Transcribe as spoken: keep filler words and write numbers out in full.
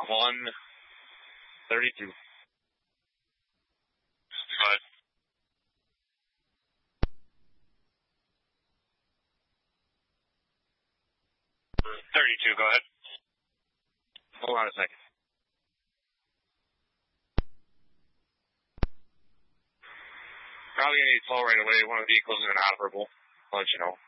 one thirty-two. Go ahead. thirty-two, go ahead. Hold on a second. Probably gonna need toll right away. One of the vehicles is inoperable. I'll let you know.